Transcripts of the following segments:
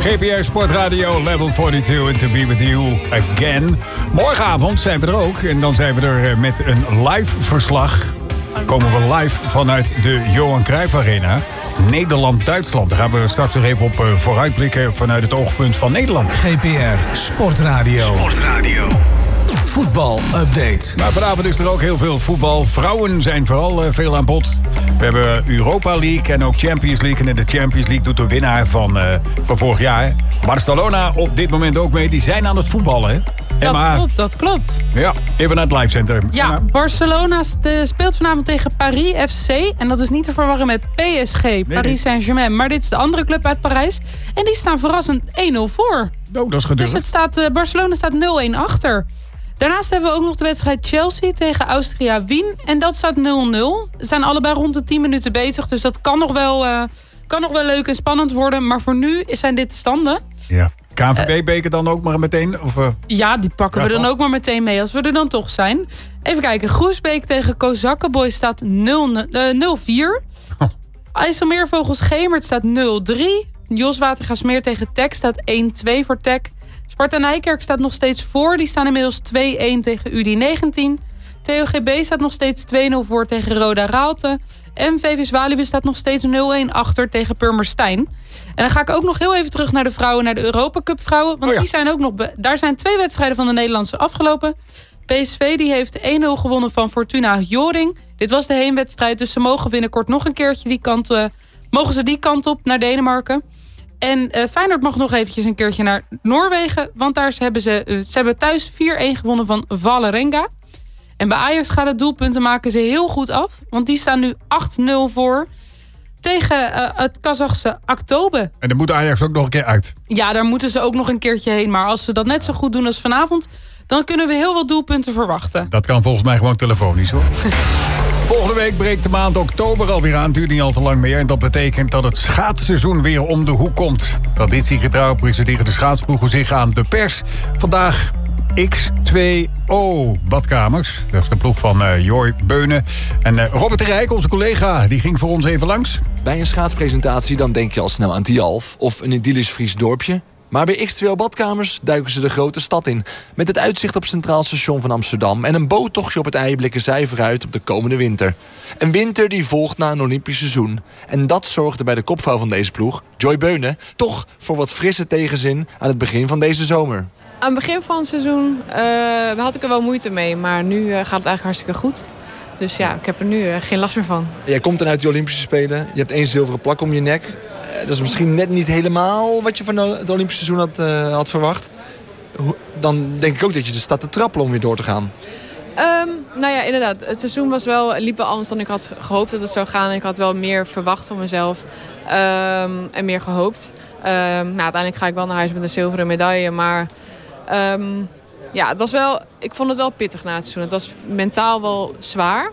GPR Sportradio, Level 42 and to be with you again. Morgenavond zijn we er ook en dan zijn we er met een live verslag. Komen we live vanuit de Johan Cruijff Arena. Nederland-Duitsland. Daar gaan we straks nog even op vooruitblikken vanuit het oogpunt van Nederland. GPR Sportradio. Voetbal-update. Maar vanavond is er ook heel veel voetbal. Vrouwen zijn vooral veel aan bod. We hebben Europa League en ook Champions League. En in de Champions League doet de winnaar van vorig jaar, Barcelona, op dit moment ook mee. Die zijn aan het voetballen, hè? Dat klopt. Ja, even naar het live center. Ja, Emma. Barcelona speelt vanavond tegen Paris FC. En dat is niet te verwarren met PSG, Paris Saint-Germain. Maar dit is de andere club uit Parijs. En die staan verrassend 1-0 voor. Oh, dat is geduldig. Dus Barcelona staat 0-1 achter. Daarnaast hebben we ook nog de wedstrijd Chelsea tegen Austria Wien. En dat staat 0-0. Ze zijn allebei rond de 10 minuten bezig. Dus dat kan nog wel leuk en spannend worden. Maar voor nu zijn dit de standen. Ja. KNVB-beker dan ook maar meteen? Ja, die pakken we dan ook maar meteen mee als we er dan toch zijn. Even kijken. Voor tegen Kozakkenboys staat 0-4. IJsselmeervogels Gemert staat 0-3. Jos Watergraafsmeer tegen Tech staat 1-2 voor Tech. Sparta Nijkerk staat nog steeds voor. Die staan inmiddels 2-1 tegen UD19. TOGB staat nog steeds 2-0 voor tegen Roda Raalte. En VV Zwaluwe staat nog steeds 0-1 achter tegen Purmerstein. En dan ga ik ook nog heel even terug naar de vrouwen, naar de Europa Cup vrouwen. Want die zijn ook nog daar zijn 2 wedstrijden van de Nederlandse afgelopen. PSV die heeft 1-0 gewonnen van Fortuna Joring. Dit was de heenwedstrijd, dus ze mogen binnenkort nog een keertje die kant op naar Denemarken. En Feyenoord mag nog eventjes een keertje naar Noorwegen. Want daar ze hebben thuis 4-1 gewonnen van Vålerenga. En bij Ajax gaat het doelpunten maken ze heel goed af. Want die staan nu 8-0 voor tegen het Kazachse Aktobe. En dan moet Ajax ook nog een keer uit. Ja, daar moeten ze ook nog een keertje heen. Maar als ze dat net zo goed doen als vanavond, dan kunnen we heel wat doelpunten verwachten. Dat kan volgens mij gewoon telefonisch, hoor. Volgende week breekt de maand oktober alweer aan. Het duurt niet al te lang meer. En dat betekent dat het schaatsseizoen weer om de hoek komt. Traditiegetrouw presenteren de schaatsploegen zich aan de pers. Vandaag X2O badkamers. Dat is de ploeg van Joy Beunen. En Robert de Rijk, onze collega, die ging voor ons even langs. Bij een schaatspresentatie dan denk je al snel aan Tialf of een idyllisch Fries dorpje. Maar bij X2O badkamers duiken ze de grote stad in. Met het uitzicht op Centraal Station van Amsterdam en een boottochtje op het IJ blikken zij vooruit op de komende winter. Een winter die volgt na een Olympisch seizoen. En dat zorgde bij de kopvrouw van deze ploeg, Joy Beunen, toch voor wat frisse tegenzin aan het begin van deze zomer. Aan het begin van het seizoen had ik er wel moeite mee, maar nu gaat het eigenlijk hartstikke goed. Dus ja, ik heb er nu geen last meer van. Jij komt dan uit de Olympische Spelen. Je hebt 1 zilveren plak om je nek. Dat is misschien net niet helemaal wat je van het Olympische seizoen had verwacht. Dan denk ik ook dat je er staat te trappelen om weer door te gaan. Nou ja, inderdaad. Het seizoen liep wel anders dan ik had gehoopt dat het zou gaan. Ik had wel meer verwacht van mezelf en meer gehoopt. Uiteindelijk ga ik wel naar huis met een zilveren medaille, maar... ja, ik vond het wel pittig na het seizoen. Het was mentaal wel zwaar.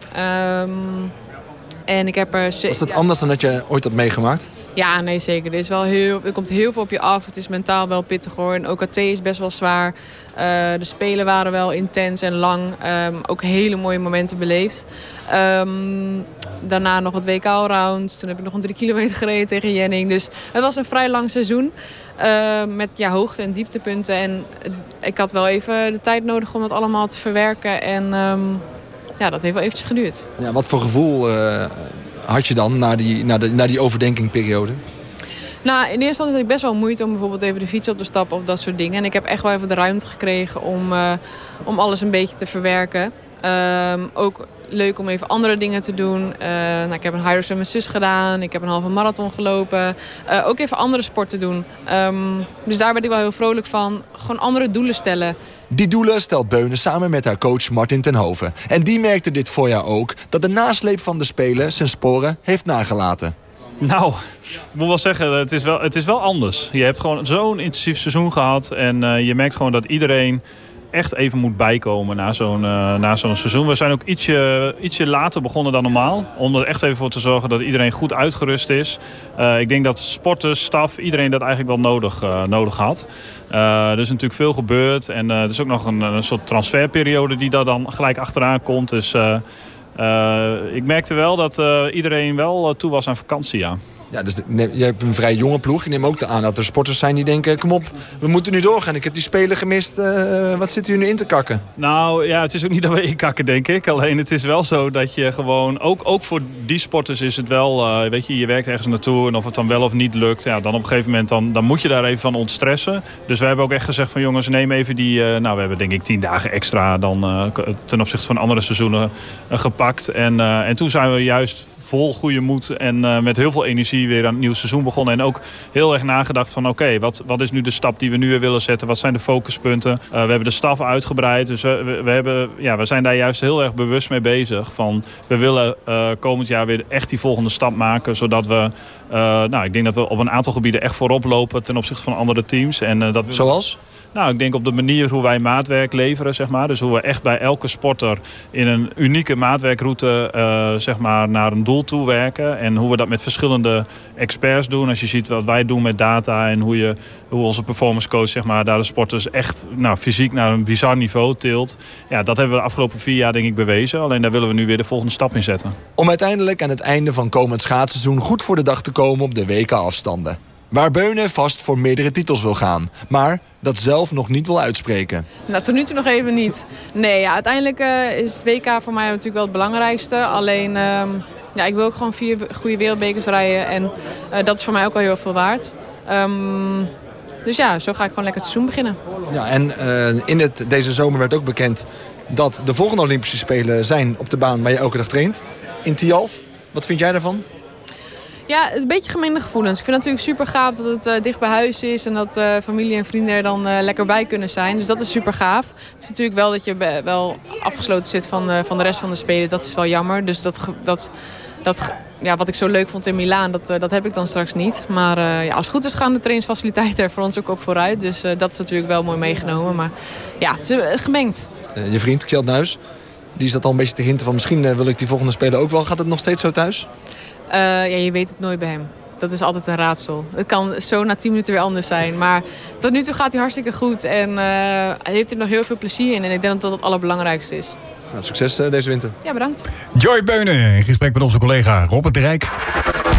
En ik heb was dat anders dan dat je ooit had meegemaakt? Ja, nee, zeker. Er komt heel veel op je af. Het is mentaal wel pittig, hoor. En OKT is best wel zwaar. De spelen waren wel intens en lang. Ook hele mooie momenten beleefd. Daarna nog het WK Allround. Toen heb ik nog een 3 kilometer gereden tegen Jenning. Dus het was een vrij lang seizoen. Met hoogte- en dieptepunten. En ik had wel even de tijd nodig om dat allemaal te verwerken. En dat heeft wel eventjes geduurd. Ja, wat voor gevoel had je dan na die overdenkingperiode? Nou, in eerste instantie had ik best wel moeite om bijvoorbeeld even de fiets op te stappen of dat soort dingen. En ik heb echt wel even de ruimte gekregen om alles een beetje te verwerken. Ook leuk om even andere dingen te doen. Ik heb een highroad met mijn zus gedaan. Ik heb een halve marathon gelopen. Ook even andere sport te doen. Dus daar ben ik wel heel vrolijk van. Gewoon andere doelen stellen. Die doelen stelt Beunen samen met haar coach Martin ten Hoven. En die merkte dit voorjaar ook dat de nasleep van de Spelen zijn sporen heeft nagelaten. Nou, ik moet wel zeggen, het is wel anders. Je hebt gewoon zo'n intensief seizoen gehad. En je merkt gewoon dat iedereen echt even moet bijkomen na zo'n seizoen. We zijn ook ietsje later begonnen dan normaal. Om er echt even voor te zorgen dat iedereen goed uitgerust is. Ik denk dat sporters, staf, iedereen dat eigenlijk wel nodig had. Er is natuurlijk veel gebeurd. En er is ook nog een soort transferperiode die daar dan gelijk achteraan komt. Dus ik merkte wel dat iedereen wel toe was aan vakantie, ja. Ja, dus je hebt een vrij jonge ploeg. Ik neem ook aan dat er sporters zijn die denken... kom op, we moeten nu doorgaan. Ik heb die spelen gemist. Wat zitten jullie nu in te kakken? Nou ja, het is ook niet dat we inkakken, denk ik. Alleen het is wel zo dat je gewoon... Ook voor die sporters is het wel... weet je werkt ergens naartoe en of het dan wel of niet lukt... Ja, dan op een gegeven moment dan moet je daar even van ontstressen. Dus we hebben ook echt gezegd van jongens, neem even die... we hebben denk ik 10 dagen extra dan ten opzichte van andere seizoenen gepakt. En toen zijn we juist vol goede moed en met heel veel energie weer aan het nieuwe seizoen begonnen. En ook heel erg nagedacht van oké, wat is nu de stap die we nu weer willen zetten? Wat zijn de focuspunten? We hebben de staf uitgebreid. Dus we zijn daar juist heel erg bewust mee bezig. Van, we willen komend jaar weer echt die volgende stap maken. Zodat we, ik denk dat we op een aantal gebieden echt voorop lopen ten opzichte van andere teams. En, Zoals? Nou, ik denk op de manier hoe wij maatwerk leveren, zeg maar. Dus hoe we echt bij elke sporter in een unieke maatwerkroute zeg maar, naar een doel toe werken. En hoe we dat met verschillende experts doen. Als je ziet wat wij doen met data en hoe onze performance coach zeg maar, daar de sporters echt fysiek naar een bizar niveau tilt. Ja, dat hebben we de afgelopen 4 jaar denk ik bewezen. Alleen daar willen we nu weer de volgende stap in zetten. Om uiteindelijk aan het einde van komend schaatsseizoen goed voor de dag te komen op de WK-afstanden. Waar Beune vast voor meerdere titels wil gaan, maar dat zelf nog niet wil uitspreken. Nou, tot nu toe nog even niet. Nee, ja, uiteindelijk is het WK voor mij natuurlijk wel het belangrijkste. Alleen, ik wil ook gewoon 4 goede wereldbekers rijden. En dat is voor mij ook al heel veel waard. Dus ja, zo ga ik gewoon lekker het seizoen beginnen. Ja, en deze zomer werd ook bekend dat de volgende Olympische Spelen zijn op de baan waar je elke dag traint. In Tialf. Wat vind jij daarvan? Ja, een beetje gemengde gevoelens. Ik vind het natuurlijk super gaaf dat het dicht bij huis is. En dat familie en vrienden er dan lekker bij kunnen zijn. Dus dat is super gaaf. Het is natuurlijk wel dat je wel afgesloten zit van de rest van de Spelen. Dat is wel jammer. Dus wat ik zo leuk vond in Milaan, dat heb ik dan straks niet. Maar als het goed is gaan de trainingsfaciliteiten er voor ons ook op vooruit. Dus dat is natuurlijk wel mooi meegenomen. Maar ja, het is gemengd. Je vriend Kjeld Nuis, die is dat al een beetje te hinten van... misschien wil ik die volgende Spelen ook wel. Gaat het nog steeds zo thuis? Je weet het nooit bij hem. Dat is altijd een raadsel. Het kan zo na 10 minuten weer anders zijn. Maar tot nu toe gaat hij hartstikke goed. En hij heeft er nog heel veel plezier in. En ik denk dat dat het allerbelangrijkste is. Nou, succes deze winter. Ja, bedankt. Joy Beune in gesprek met onze collega Robert de Rijk.